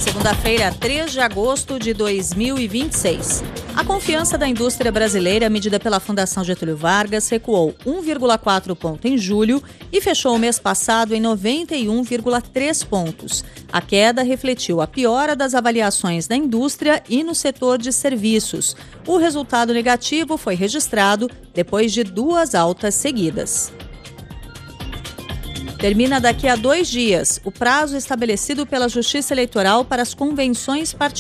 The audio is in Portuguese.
Segunda-feira, 3 de agosto de 2026. A confiança da indústria brasileira, medida pela Fundação Getúlio Vargas, recuou 1,4 ponto em julho e fechou o mês passado em 91,3 pontos. A queda refletiu a piora das avaliações da indústria e no setor de serviços. O resultado negativo foi registrado depois de 2 altas seguidas. Termina daqui a 2 dias o prazo estabelecido pela Justiça Eleitoral para as convenções partidárias